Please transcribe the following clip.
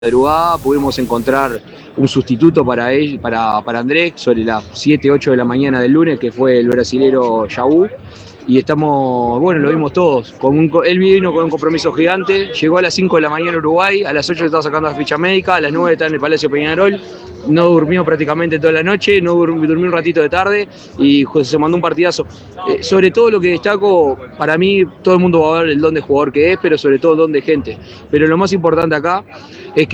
madrugada pudimos encontrar un sustituto para él, para Andrés, sobre las 7, 8 de la mañana del lunes, que fue el brasilero Yaú. Y estamos, bueno, lo vimos todos. Él vino con un compromiso gigante, llegó a las 5 de la mañana a Uruguay, a las 8 estaba sacando la ficha médica, a las 9 está en el Palacio Peñarol, no durmió prácticamente toda la noche, no durmió un ratito de tarde y se mandó un partidazo. Sobre todo lo que destaco, para mí todo el mundo va a ver el don de jugador que es, pero sobre todo el don de gente. Pero lo más importante acá es que